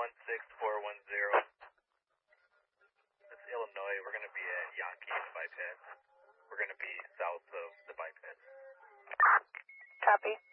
16410. That's Illinois. We're going to be at Yankee bypass. We're going to be south of the bypass. Copy.